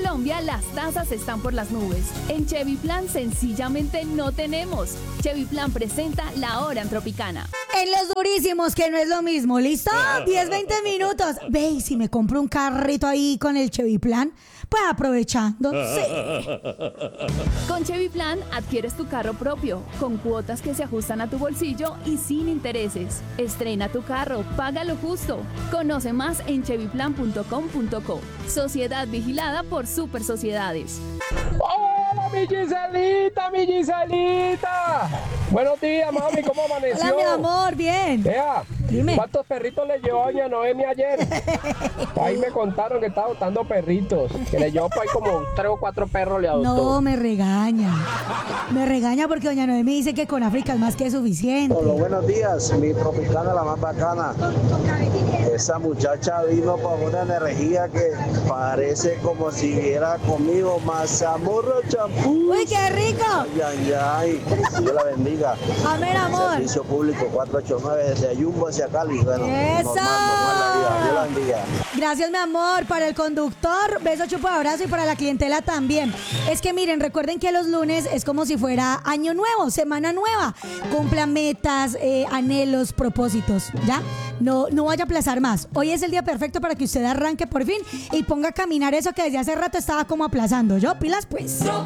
Colombia las tasas están por las nubes. En Chevy Plan sencillamente no tenemos. Chevy Plan presenta La Hora en Tropicana. En los durísimos, que no es lo mismo, ¿listo? 10-20 minutos. Ve, y si me compro un carrito ahí con el Chevy Plan, pues aprovechando, sí. Con Chevy Plan adquieres tu carro propio, con cuotas que se ajustan a tu bolsillo y sin intereses. Estrena tu carro, paga lo justo. Conoce más en chevyplan.com.co. Sociedad vigilada por Super Sociedades. ¡Hola, mi Giselita, mi Giselita! Buenos días, mami, ¿cómo amaneció? Hola, mi amor, bien. Vea, Dime. ¿cuántos perritos le llevó doña Noemi ayer? Ahí me contaron que estaba adoptando perritos, que le llevó por ahí como 3 o 4 perros le adoptó. No, me regaña. Me regaña porque doña Noemi dice que con África es más que suficiente. Hola, buenos días, mi tropicana, la más bacana. Esa muchacha vino con una energía que parece como si hubiera comido mazamorra champú. ¡Uy, qué rico! Ay, ay, ay. Dios la bendiga. Amén, amor. Servicio público 489 desde Ayumbo hacia Cali. Bueno, ¡Eso! normal la vida. Dios la bendiga. Gracias, mi amor. Para el conductor, beso, chupo, abrazo, y para la clientela también. Es que miren, recuerden que los lunes es como si fuera año nuevo, semana nueva. Cumplan metas, anhelos, propósitos, ¿ya? No vaya a aplazar más. Hoy es el día perfecto para que usted arranque por fin y ponga a caminar eso que desde hace rato estaba como aplazando. ¿Yo? Pilas, pues.